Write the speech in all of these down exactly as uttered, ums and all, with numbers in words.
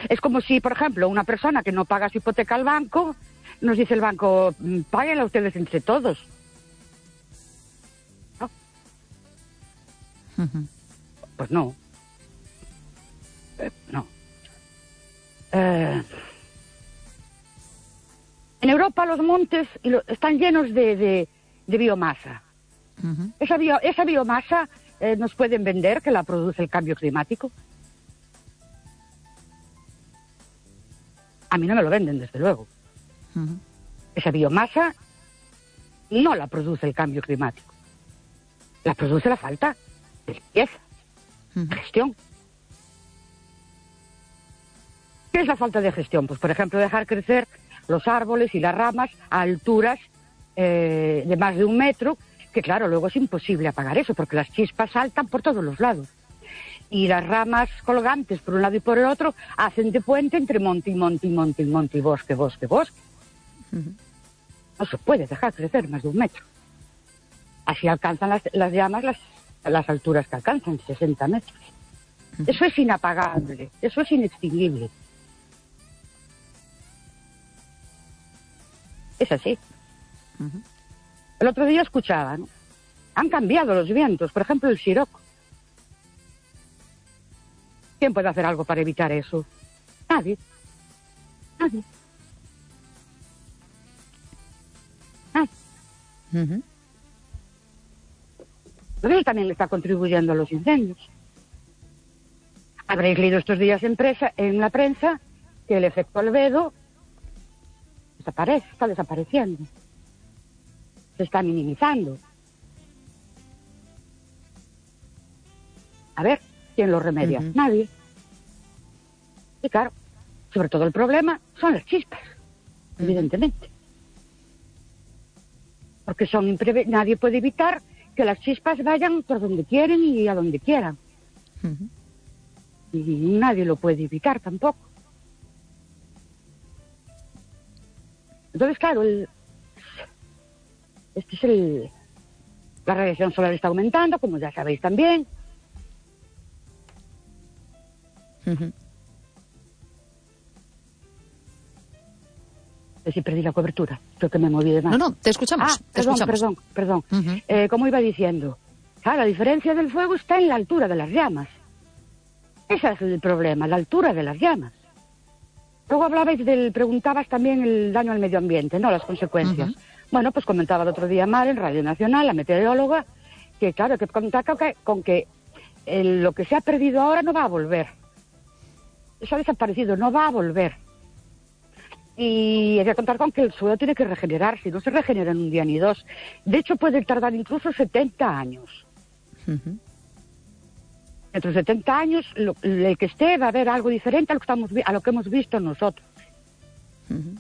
Es como si, por ejemplo, una persona que no paga su hipoteca al banco, nos dice el banco, páguenla ustedes entre todos. ¿No? Uh-huh. Pues no. Eh, no. Eh, en Europa los montes están llenos de, de, de biomasa. Uh-huh. Esa, bio, esa biomasa eh, nos pueden vender que la produce el cambio climático. A mí no me lo venden, desde luego. Uh-huh. Esa biomasa no la produce el cambio climático. La produce la falta de limpieza, uh-huh. de gestión. ¿Qué es la falta de gestión? Pues, por ejemplo, dejar crecer los árboles y las ramas a alturas eh, de más de un metro, que claro, luego es imposible apagar eso, porque las chispas saltan por todos los lados. Y las ramas colgantes por un lado y por el otro hacen de puente entre monte y monte y monte y monte y bosque, bosque, bosque. Uh-huh. No se puede dejar crecer más de un metro. Así alcanzan las, las llamas las, las alturas que alcanzan, sesenta metros. Uh-huh. Eso es inapagable, eso es inextinguible. Es así. Uh-huh. El otro día escuchaba, ¿no? Han cambiado los vientos, por ejemplo el siroco. ¿Quién puede hacer algo para evitar eso? Nadie. Nadie. Nadie. Uh-huh. Pero él también está contribuyendo a los incendios. Habréis leído estos días en, presa, en la prensa que el efecto albedo desaparece, está desapareciendo. Se está minimizando. A ver, ¿quién lo remedia? Uh-huh. Nadie. Y claro, sobre todo el problema son las chispas, uh-huh. evidentemente. Porque son impreve- nadie puede evitar que las chispas vayan por donde quieren y a donde quieran. Uh-huh. Y nadie lo puede evitar tampoco. Entonces, claro, el, este es el... La radiación solar está aumentando, como ya sabéis también. Uh-huh. Si perdí la cobertura, creo que me moví de más. No, no, te escuchamos. Ah, te perdón, escuchamos. perdón, perdón. Uh-huh. Eh, como iba diciendo, ah, la diferencia del fuego está en la altura de las llamas. Ese es el problema, la altura de las llamas. Luego hablabais del, preguntabas también el daño al medio ambiente, ¿no? Las consecuencias. Uh-huh. Bueno, pues comentaba el otro día Mar en Radio Nacional, la meteoróloga, que claro, que contaba con que, con que el, lo que se ha perdido ahora no va a volver. Eso ha desaparecido, no va a volver. Y hay que contar con que el suelo tiene que regenerarse, no se regenera en un día ni dos. De hecho, puede tardar incluso setenta años. Uh-huh. Dentro de setenta años, lo, el que esté va a haber algo diferente a lo que, estamos, a lo que hemos visto nosotros. Uh-huh.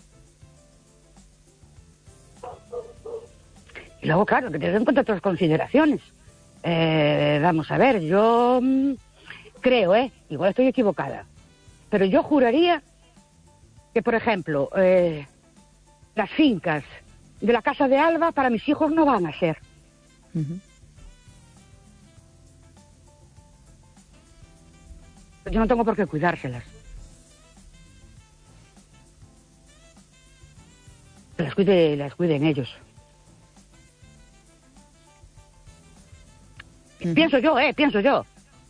Y luego, claro, que tener en cuenta otras consideraciones. Eh, vamos a ver, yo mmm, creo, ¿eh? Igual estoy equivocada. Pero yo juraría que, por ejemplo, eh, las fincas de la Casa de Alba para mis hijos no van a ser. Uh-huh. Yo no tengo por qué cuidárselas. Las cuide, las cuiden ellos. Uh-huh. Pienso yo, eh, pienso yo.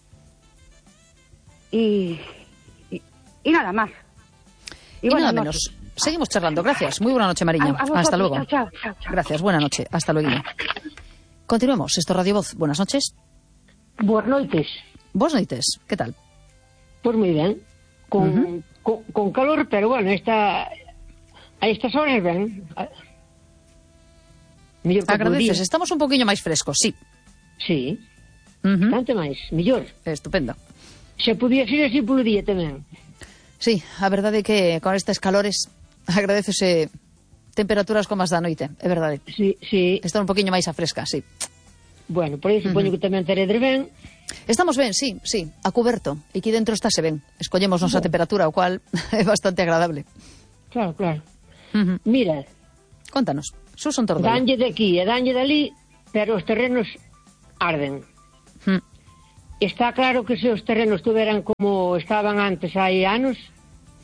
Y, y, y nada más. Y, y nada menos. Seguimos charlando. Gracias. Muy buena noche, Mariña. A, a Hasta luego. Chao, chao, chao. Gracias. Buena noche. Hasta luego. Continuemos. Esto es Radio Voz. Buenas noches. Buenas noches. Buenas noches. ¿Qué tal? Pues muy bien. Con, uh-huh. con, con calor, pero bueno, esta, a estas horas ven. Agradeces. Estamos un poquillo máis frescos, sí. Sí. Uh-huh. Bastante máis. Mellor. Estupendo. Se podía ser así polo día tamén. Sí, a verdade é que con estes calores agradecese temperaturas como as da noite, é verdade. Sí, sí. Está un poquinho máis a fresca, sí. Bueno, por aí supoño uh-huh. que tamén teredes ben. Estamos ben, sí, sí, a cuberto. E aquí dentro estáse ben. Escollemos nosa bueno. temperatura, o cual é bastante agradable. Claro, claro. Uh-huh. Mira. Contanos, Susan Tordolo. Danlle de aquí e danlle de ali, pero os terrenos arden. Uh-huh. Está claro que se os terrenos tuveran como estaban antes hai anos,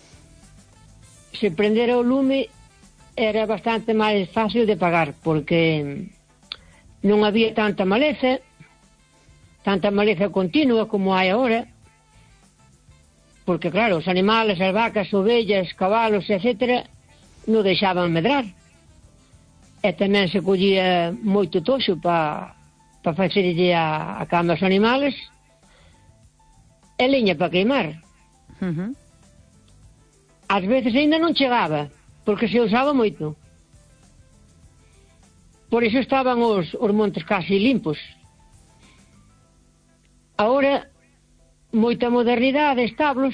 se prendera o lume era bastante máis fácil de pagar, porque non había tanta maleza, tanta maleza continua como hai agora, porque claro, os animales, as vacas, ovellas, cabalos, etcétera, non deixaban medrar. E tamén se collía moito toxo para pa facerlle a, a cama aos animales e leña para queimar. Uh-huh. Ás veces ainda non chegaba, porque se usaba moito. Por iso estaban os, os montes casi limpos. Agora, moita modernidade, establos,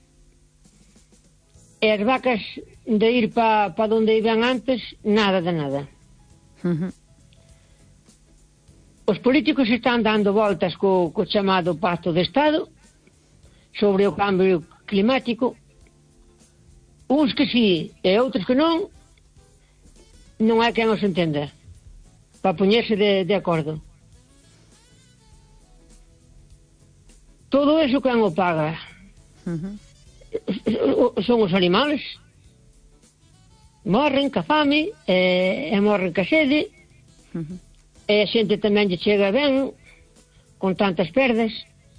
e as vacas de ir para pa onde iban antes, nada de nada. Uh-huh. Os políticos están dando voltas co, co chamado Pacto de Estado sobre o cambio climático. Uns que sí e outros que non, non hai quen os entenda para poñerse de, de acordo. Todo eso quen o paga? Uh-huh. Son os animales. Morren ca fame e, e morren ca sede. Uh-huh. E a xente tamén lle chega ben con tantas perdas.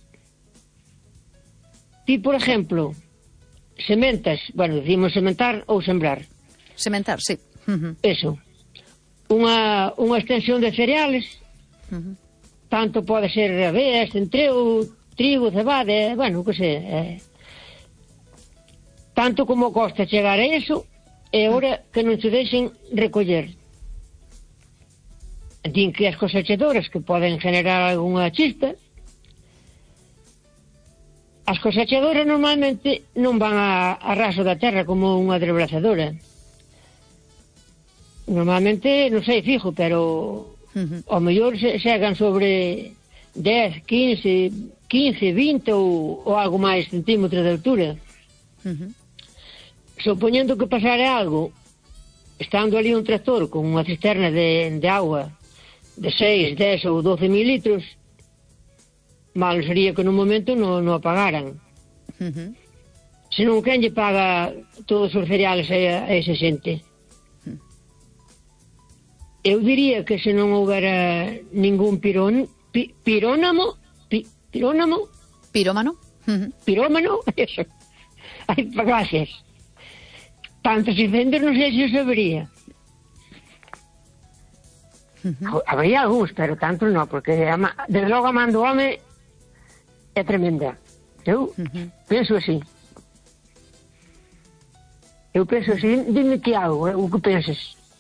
Ti, por exemplo, sementas, bueno, decimos sementar ou sembrar. Sementar, sí. Uh-huh. Eso. Unha, unha extensión de cereales. Uh-huh. Tanto pode ser aveas, centreo, trigo, cebada, bueno, que sei. Eh. Tanto como costa chegar a eso, é hora que non se deixen recoller. Din que as cosechadoras que poden generar algunha chispa. As cosechadoras normalmente non van a, a raso da terra como unha drebrazadora. Normalmente, non sei fijo, pero uh-huh. ao mellor se, segan sobre dez, quince, quince, vinte ou, ou algo máis centímetros de altura. Uh-huh. Supoñendo que pasara algo, estando ali un tractor con unha cisterna de, de agua de seis, dez ou doce mil litros, malo sería que nun momento non, non apagaran. Uh-huh. Senón, quen lle paga todos os cereales a, a esa xente? Uh-huh. Eu diría que se non houbera ningún pirón, pi, pirónamo, pi, pirónamo, pirómano, uh-huh. pirómano, eso. Ai, gracias. Tantos incendios non sei se o sabería. Uh-huh. Habría algúns, pero tantos non, porque desde logo a man do home é tremenda. Eu uh-huh. penso así. Eu penso así, dime ti algo, eh, o que penses.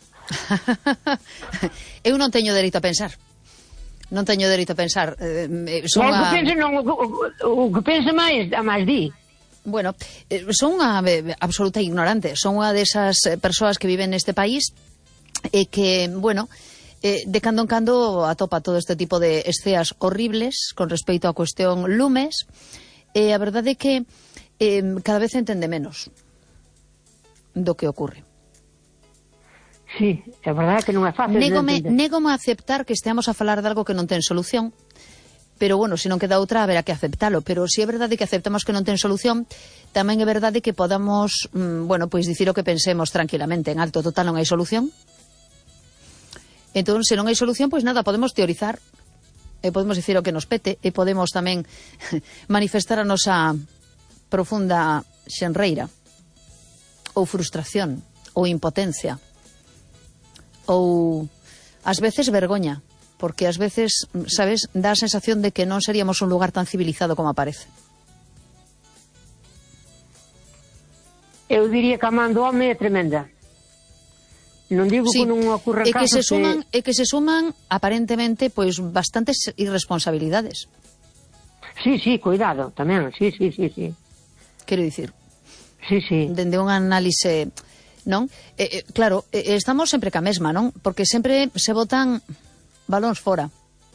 Eu non teño dereito a pensar. Non teño dereito a pensar. Eh, son non, o que a... pense non, o, o, o que pense máis, a máis di. Bueno, eh, son unha eh, absoluta ignorante. Son unha desas persoas que viven neste país e que, bueno, eh, de cando en cando atopa todo este tipo de esceas horribles con respecto á cuestión lumes, e a verdade é que eh, cada vez entende menos do que ocorre. Sí, é verdade que non é fácil Négome, de entender. négome a aceptar que esteamos a falar de algo que non ten solución, pero bueno, se non queda outra haberá que aceptalo, pero se é verdade que aceptamos que non ten solución, tamén é verdade que podamos, mmm, bueno, pois dicir o que pensemos tranquilamente, en alto total non hai solución. Entón, se non hai solución, pois nada, podemos teorizar, e podemos dicir o que nos pete, e podemos tamén manifestar a nosa profunda xenreira, ou frustración, ou impotencia, ou ás veces vergoña, porque ás veces, sabes, dá a sensación de que non seríamos un lugar tan civilizado como aparece. Eu diría que a man do home é tremenda. Non digo sí, que non ocurra e que casos se suman, que... e que se suman aparentemente pois bastantes irresponsabilidades. Sí, sí, cuidado, tamén, sí, sí, sí, sí. Quero dicir, sí, sí. dende un análise, non? Eh, eh, claro, eh, estamos sempre ca mesma, non? Porque sempre se botan balóns fora.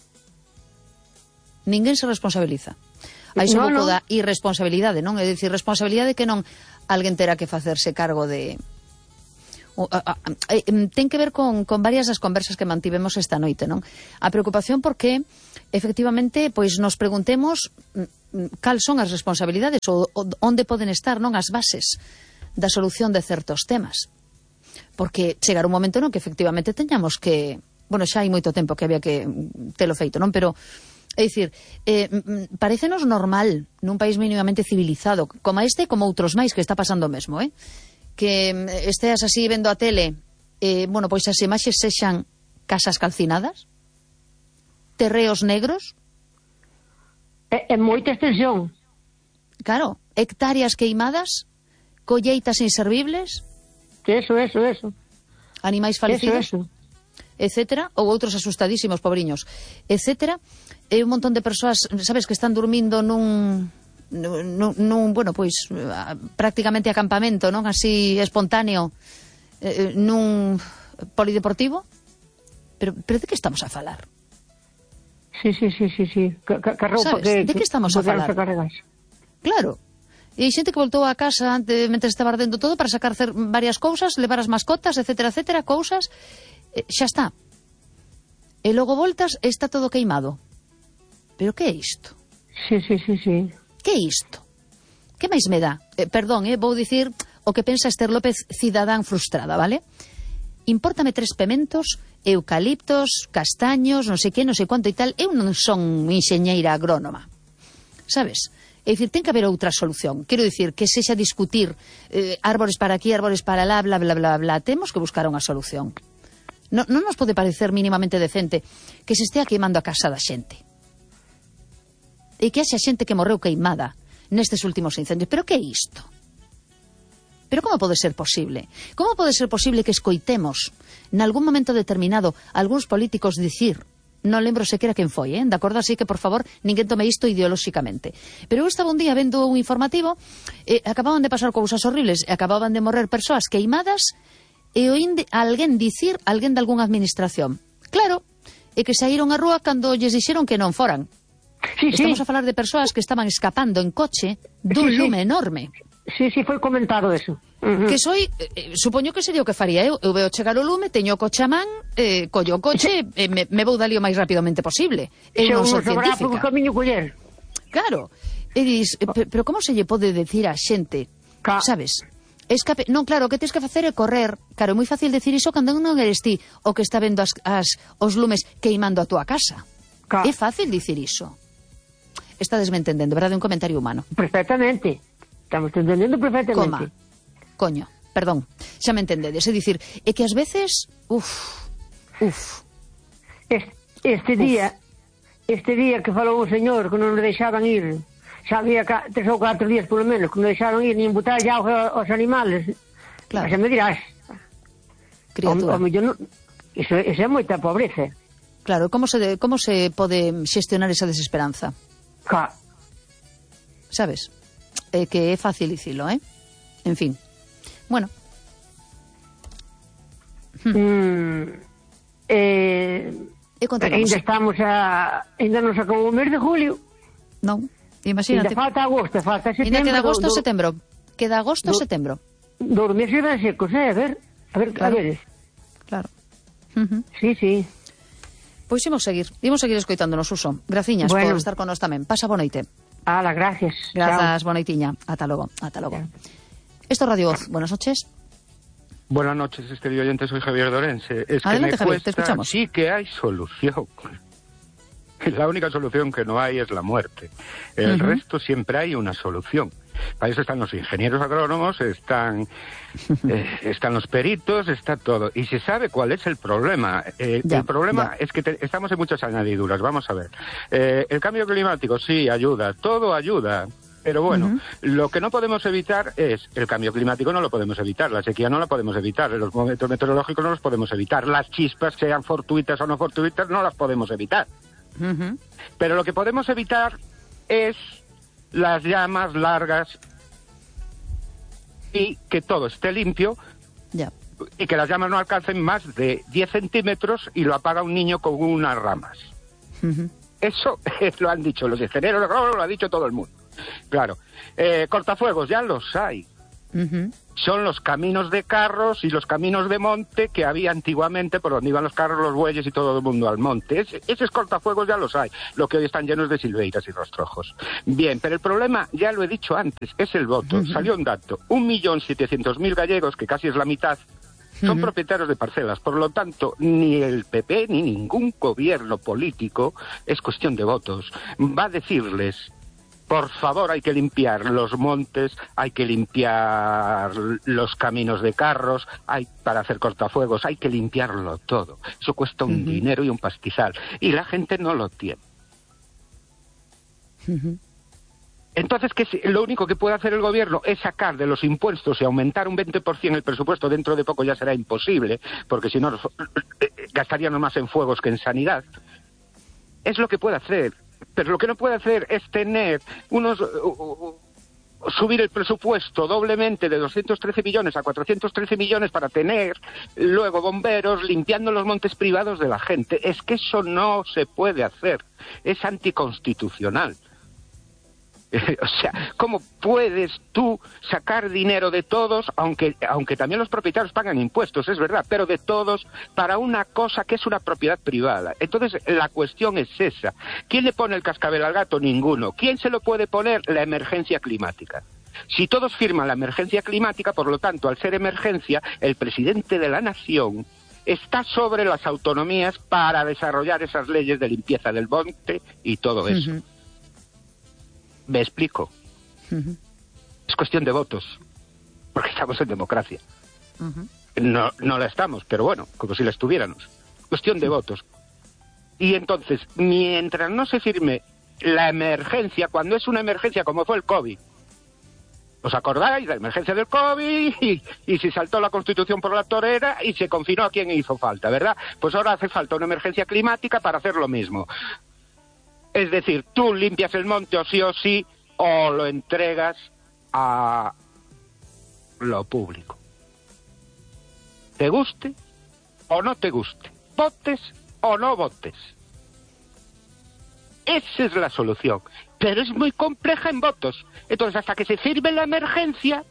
Ninguén se responsabiliza. Hai un pouco no. da irresponsabilidade, non? É dicir, responsabilidade que non alguén terá que facerse cargo de... O, a, a, a, ten que ver con, con varias das conversas que mantivemos esta noite, non? A preocupación porque, efectivamente, pois nos preguntemos cal son as responsabilidades ou onde poden estar, non, as bases da solución de certos temas. Porque chegar un momento no que efectivamente teñamos que... Bueno, xa hai moito tempo que había que telo feito, non? Pero, é dicir, eh, parecenos normal nun país mínimamente civilizado, como este e como outros máis que está pasando mesmo, eh? Que esteas así vendo a tele, eh, bueno, pois as imaxes sexan casas calcinadas, terreos negros. É, é moita extensión. Claro, hectáreas queimadas, colleitas inservibles. Eso, eso, eso. Animais falecidos. Eso, eso. Etcétera, ou outros asustadísimos, pobriños, etcétera, e un montón de persoas, sabes, que están dormindo nun, nun, nun bueno, pois, prácticamente acampamento, non? Así, espontáneo, eh, nun polideportivo. Pero, pero de que estamos a falar? Sí, sí, sí, sí, sí. Que, que roupa sabes, que, de que estamos a falar? Claro. E hai xente que voltou a casa antes, mentre estaba ardendo todo para sacar cer- varias cousas, levar as mascotas, etcétera, etcétera, cousas... Eh, xa está. E logo voltas e está todo queimado. Pero que é isto? Sí, sí, sí, sí. Que é isto? Que máis me dá? Eh, perdón, eh, vou dicir o que pensa Esther López, cidadán frustrada, vale? Impórtame tres pementos, eucaliptos, castaños, non sei que, non sei cuánto e tal. Eu non son enxeñeira agrónoma. Sabes? É dicir, ten que haber outra solución. Quero dicir, que sexa discutir eh, árbores para aquí, árbores para lá, bla, bla, bla, bla. Temos que buscar unha solución. Non, non nos pode parecer mínimamente decente que se estea queimando a casa da xente. E que haxa xente que morreu queimada nestes últimos incendios. Pero que é isto? Pero como pode ser posible? Como pode ser posible que escoitemos nalgún momento determinado algúns políticos dicir, non lembro sequera quen foi, eh? De acordo, así que, por favor, ninguén tome isto ideolóxicamente. Pero eu estaba un día vendo un informativo, eh, acababan de pasar cousas horribles, e acababan de morrer persoas queimadas, e oín de alguén dicir, alguén de algunha administración. Claro, e que saíron á rúa cando lles dixeron que non foran. Sí, Estamos sí. a falar de persoas que estaban escapando en coche dun Sí, sí. lume enorme. Sí, sí, foi comentado eso. Uh-huh. Que soy, eh, supoño que sería o que faría eu. Eu veo chegar o lume, teño o coche a man, eh, collo o coche, e me, me vou dali o máis rapidamente posible. Eu non son científica. Por camiño coller. Claro. E dis, eh, pero como se lle pode decir a xente, Ca... sabes? Escape, non, claro, o que tens que facer é correr. Claro, é moi fácil decir iso cando non eres ti o que está vendo as, as, os lumes queimando a túa casa. Ca... É fácil dicir iso. Estades me entendendo, verdade? Un comentario humano. Perfectamente. Estamos entendendo perfectamente. Coma. Coño, perdón. Xa me entendedes. É dicir, é que ás veces... Uf, uf. Este, este uf. día, este día que falou un señor que non nos deixaban ir... Xa había ca, tres ou catro días, polo menos, que non deixaron ir nin botar ya aos animales. Claro. Xa me dirás. Criatura. O, o millón, iso, iso é moita pobreza. Claro, como se, de, como se pode xestionar esa desesperanza? Ca. Sabes? É que é fácil dicilo, eh? En fin. Bueno. Mm, eh, E continuamos. ainda estamos a... Ainda non se acabou o mes de julio. Non. Imagínate. Ainda falta agosto, falta setembro. Ainda queda agosto, do, do, setembro. Queda agosto, do, setembro. Dos meses ben secos, eh? A ver, a ver, Claro. a ver. Claro. Uh-huh. Sí, sí. Pois imos seguir. Imos seguir escoitándonos, Suso. Graciñas Bueno. por estar con nós tamén. Pasa boa noite. Ala, gracias. Grazas, boa noitiña. Ata logo. Ata logo. Esto es Radio Voz. Buenas noches. Buenas noches, este oyente, soy Javier Dorense. Es Adelante, que me Javier, te cuesta, escuchamos. sí que hay solución. La única solución que no hay es la muerte. El Uh-huh. resto siempre hay una solución. Para eso están los ingenieros agrónomos, están, eh, están los peritos, está todo. Y se sabe cuál es el problema. Eh, Ya, el problema ya. es que te- estamos en muchas añadiduras. Vamos a ver. Eh, el cambio climático, sí, ayuda. Todo ayuda. Pero bueno, Uh-huh. lo que no podemos evitar es el cambio climático, no lo podemos evitar, la sequía no la podemos evitar, los momentos meteorológicos no los podemos evitar, las chispas, sean fortuitas o no fortuitas, no las podemos evitar. Uh-huh. Pero lo que podemos evitar es las llamas largas y que todo esté limpio Ya. y que las llamas no alcancen más de diez centímetros y lo apaga un niño con unas ramas. Uh-huh. Eso lo han dicho los ingenieros, lo ha dicho todo el mundo. Claro. Eh, cortafuegos, ya los hay. Uh-huh. Son los caminos de carros y los caminos de monte que había antiguamente, por donde iban los carros, los bueyes y todo el mundo al monte. Ese, esos cortafuegos ya los hay, lo que hoy están llenos de silveiras y rastrojos. Bien, pero el problema, ya lo he dicho antes, es el voto. Uh-huh. Salió un dato, un millón setecientos mil gallegos, que casi es la mitad, son uh-huh. propietarios de parcelas. Por lo tanto, ni el P P ni ningún gobierno político, es cuestión de votos, va a decirles: por favor, hay que limpiar los montes, hay que limpiar los caminos de carros, hay para hacer cortafuegos, hay que limpiarlo todo. Eso cuesta un uh-huh. dinero y un pastizal. Y la gente no lo tiene. Uh-huh. Entonces, ¿qué es? Lo único que puede hacer el gobierno es sacar de los impuestos y aumentar un veinte por ciento el presupuesto. Dentro de poco ya será imposible, porque si no, gastaríamos más en fuegos que en sanidad. Es lo que puede hacer. Pero lo que no puede hacer es tener unos... Uh, uh, subir el presupuesto doblemente de doscientos trece millones a cuatrocientos trece millones para tener luego bomberos limpiando los montes privados de la gente. Es que eso no se puede hacer. Es anticonstitucional. O sea, ¿cómo puedes tú sacar dinero de todos, aunque aunque también los propietarios pagan impuestos, es verdad, pero de todos para una cosa que es una propiedad privada? Entonces, la cuestión es esa. ¿Quién le pone el cascabel al gato? Ninguno. ¿Quién se lo puede poner? La emergencia climática. Si todos firman la emergencia climática, por lo tanto, al ser emergencia, el presidente de la nación está sobre las autonomías para desarrollar esas leyes de limpieza del monte y todo eso. Uh-huh. ¿Me explico? Uh-huh. Es cuestión de votos, porque estamos en democracia. Uh-huh. No, no la estamos, pero bueno, como si la estuviéramos. Cuestión de uh-huh. votos. Y entonces, mientras no se firme la emergencia, cuando es una emergencia como fue el COVID, ¿os acordáis? La emergencia del COVID y, y se saltó la Constitución por la torera y se confinó a quien hizo falta, ¿verdad? Pues ahora hace falta una emergencia climática para hacer lo mismo. Es decir, tú limpias el monte o sí o sí, o lo entregas a lo público. Te guste o no te guste, votes o no votes. Esa es la solución, pero es muy compleja en votos. Entonces, hasta que se firme la emergencia,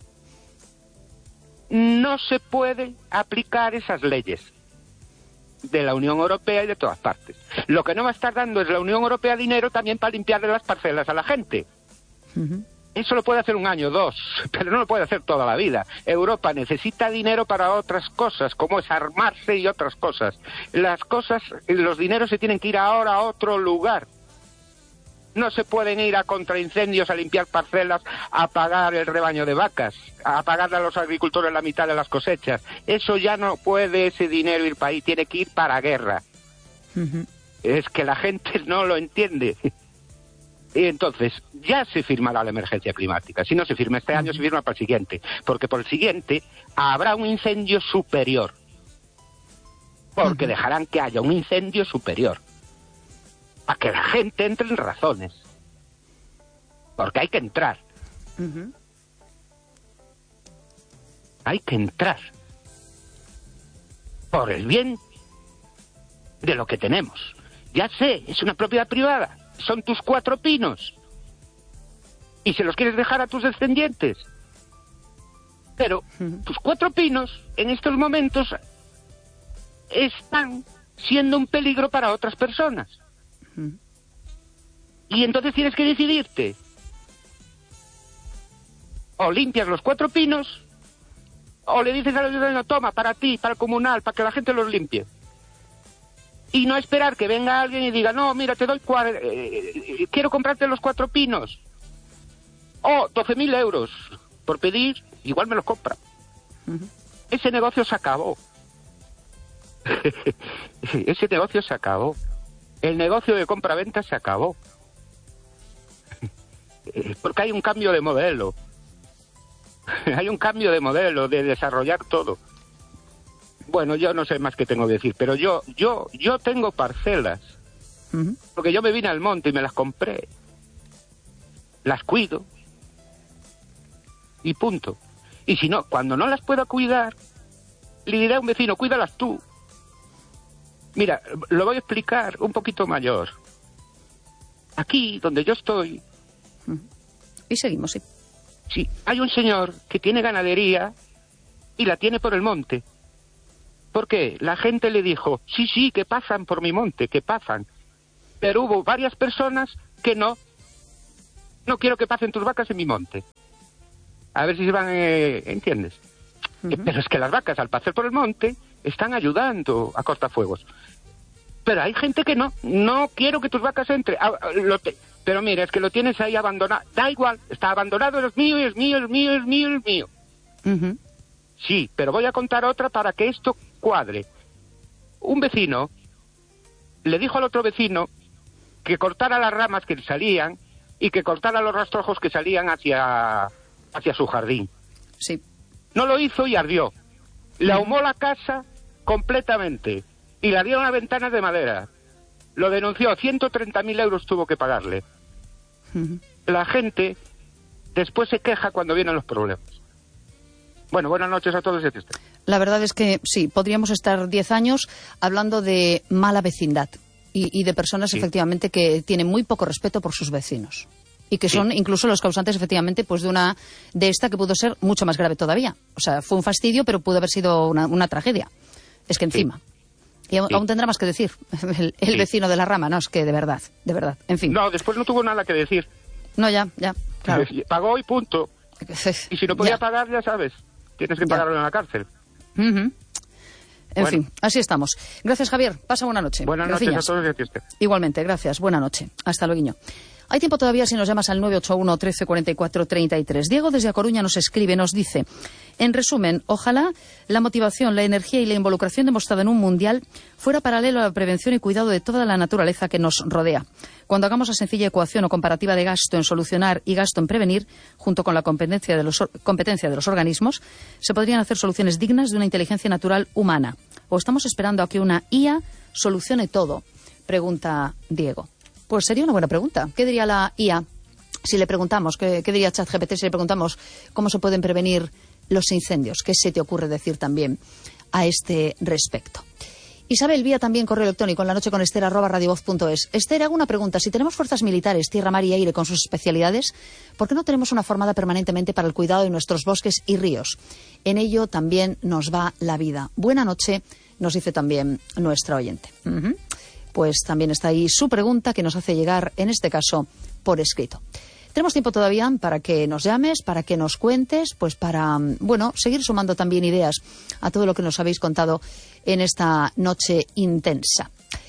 no se puede aplicar esas leyes de la Unión Europea y de todas partes. Lo que no va a estar dando es la Unión Europea dinero también para limpiarle las parcelas a la gente. Uh-huh. Eso lo puede hacer un año, dos, pero no lo puede hacer toda la vida. Europa necesita dinero para otras cosas, como es armarse y otras cosas. Las cosas, los dineros se tienen que ir ahora a otro lugar. No se pueden ir a contraincendios, a limpiar parcelas, a pagar el rebaño de vacas, a pagarle a los agricultores la mitad de las cosechas. Eso ya no puede ese dinero ir para ahí, tiene que ir para guerra. Uh-huh. Es que la gente no lo entiende. Y entonces, ya se firmará la emergencia climática. Si no se firma este uh-huh. año, se firma para el siguiente. Porque por el siguiente habrá un incendio superior. Porque uh-huh. dejarán que haya un incendio superior. Para que la gente entre en razones. Porque hay que entrar. Uh-huh. Hay que entrar. Por el bien de lo que tenemos. Ya sé, es una propiedad privada. Son tus cuatro pinos. Y se los quieres dejar a tus descendientes. Pero uh-huh. tus cuatro pinos, en estos momentos, están siendo un peligro para otras personas. Y entonces tienes que decidirte. O limpias los cuatro pinos, o le dices al ayuntamiento, toma, para ti, para el comunal, para que la gente los limpie. Y no esperar que venga alguien y diga, no, mira, te doy cua- eh, quiero comprarte los cuatro pinos. O doce mil euros por pedir, igual me los compra. Uh-huh. Ese negocio se acabó. Ese negocio se acabó. El negocio de compra-venta se acabó. Porque hay un cambio de modelo. Hay un cambio de modelo, de desarrollar todo. Bueno, yo no sé más qué tengo que decir, pero yo yo yo tengo parcelas. Uh-huh. Porque yo me vine al monte y me las compré. Las cuido. Y punto. Y si no, cuando no las pueda cuidar, le diré a un vecino, cuídalas tú. Mira, lo voy a explicar un poquito mayor. Aquí, donde yo estoy... Y seguimos, sí. Sí, hay un señor que tiene ganadería y la tiene por el monte. ¿Por qué? La gente le dijo, sí, sí, que pasan por mi monte, que pasan. Pero hubo varias personas que no. No quiero que pasen tus vacas en mi monte. A ver si se van, eh, ¿entiendes? Uh-huh. Pero es que las vacas, al pasar por el monte, están ayudando a cortafuegos. Pero hay gente que no. No quiero que tus vacas entren. Ah, lo te... Pero mira, es que lo tienes ahí abandonado. Da igual, está abandonado, es mío, es mío, es mío, es mío, es mío. Uh-huh. Sí, pero voy a contar otra para que esto cuadre. Un vecino le dijo al otro vecino que cortara las ramas que salían y que cortara los rastrojos que salían hacia, hacia su jardín. Sí. No lo hizo y ardió. Le ahumó la casa completamente y le ardieron las ventanas de madera. Lo denunció, ciento treinta mil euros tuvo que pagarle. Uh-huh. La gente después se queja cuando vienen los problemas. Bueno, buenas noches a todos. La verdad es que sí, podríamos estar diez años hablando de mala vecindad y, y de personas sí. efectivamente que tienen muy poco respeto por sus vecinos y que sí. son incluso los causantes efectivamente pues de una de esta que pudo ser mucho más grave todavía. O sea, fue un fastidio, pero pudo haber sido una, una tragedia. Es que encima. Sí. Y aún, sí. aún tendrá más que decir el, el sí. vecino de la rama, no, es que de verdad, de verdad, en fin. No, después no tuvo nada que decir. No, ya, ya, claro. Pagó y punto. Y si no podía ya. pagar, ya sabes. Tienes que pagarlo ya. en la cárcel. Uh-huh. En bueno. fin, así estamos. Gracias, Javier. Pasa buena noche. Buenas Gracias. noches a todos. Igualmente, gracias. Buena noche. Hasta luego. Hay tiempo todavía si nos llamas al nueve ocho uno, trece, cuarenta y cuatro, treinta y tres. Diego desde A Coruña nos escribe, nos dice, en resumen, ojalá la motivación, la energía y la involucración demostrada en un mundial fuera paralelo a la prevención y cuidado de toda la naturaleza que nos rodea. Cuando hagamos la sencilla ecuación o comparativa de gasto en solucionar y gasto en prevenir, junto con la competencia de los, competencia de los organismos, se podrían hacer soluciones dignas de una inteligencia natural humana. ¿O estamos esperando a que una I A solucione todo? Pregunta Diego. Pues sería una buena pregunta. ¿Qué diría la I A si le preguntamos? ¿Qué, qué diría ChatGPT si le preguntamos cómo se pueden prevenir los incendios? ¿Qué se te ocurre decir también a este respecto? Isabel vía también correo electrónico en la noche con Esther arroba radiovoz punto es. Esther, hago una pregunta. Si tenemos fuerzas militares, tierra, mar y aire con sus especialidades, ¿por qué no tenemos una formada permanentemente para el cuidado de nuestros bosques y ríos? En ello también nos va la vida. Buena noche, nos dice también nuestra oyente. Uh-huh. Pues también está ahí su pregunta que nos hace llegar, en este caso, por escrito. Tenemos tiempo todavía para que nos llames, para que nos cuentes, pues para, bueno, seguir sumando también ideas a todo lo que nos habéis contado en esta noche intensa.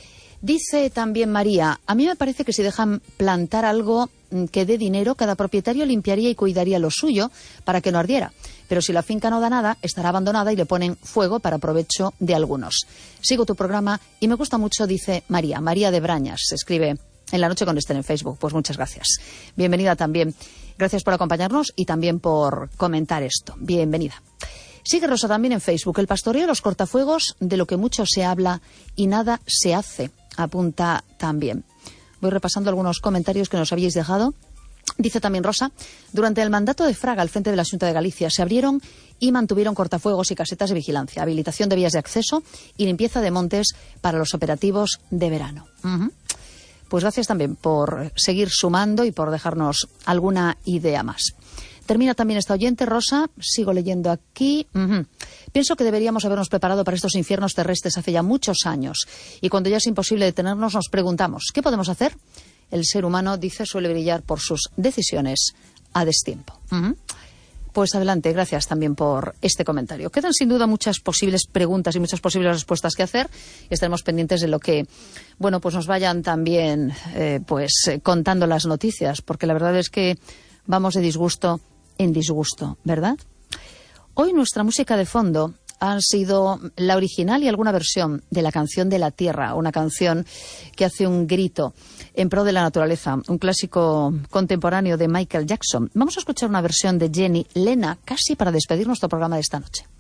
Dice también María, a mí me parece que si dejan plantar algo que dé dinero, cada propietario limpiaría y cuidaría lo suyo para que no ardiera. Pero si la finca no da nada, estará abandonada y le ponen fuego para provecho de algunos. Sigo tu programa y me gusta mucho, dice María. María de Brañas se escribe en la noche con Esther en Facebook. Pues muchas gracias. Bienvenida también. Gracias por acompañarnos y también por comentar esto. Bienvenida. Sigue Rosa también en Facebook. El pastoreo de los cortafuegos, de lo que mucho se habla y nada se hace, apunta también. Voy repasando algunos comentarios que nos habíais dejado. Dice también Rosa, durante el mandato de Fraga al frente de la Xunta de Galicia se abrieron y mantuvieron cortafuegos y casetas de vigilancia, habilitación de vías de acceso y limpieza de montes para los operativos de verano. Uh-huh. Pues gracias también por seguir sumando y por dejarnos alguna idea más. Termina también esta oyente, Rosa, sigo leyendo aquí. Uh-huh. Pienso que deberíamos habernos preparado para estos infiernos terrestres hace ya muchos años y cuando ya es imposible detenernos nos preguntamos, ¿qué podemos hacer? El ser humano, dice, suele brillar por sus decisiones a destiempo. Uh-huh. Pues adelante, gracias también por este comentario. Quedan sin duda muchas posibles preguntas y muchas posibles respuestas que hacer. Estaremos pendientes de lo que, bueno, pues nos vayan también eh, pues eh, contando las noticias, porque la verdad es que vamos de disgusto en disgusto, ¿verdad? Hoy nuestra música de fondo han sido la original y alguna versión de la canción de la Tierra, una canción que hace un grito en pro de la naturaleza, un clásico contemporáneo de Michael Jackson. Vamos a escuchar una versión de Jenny Lena, casi para despedir nuestro programa de esta noche.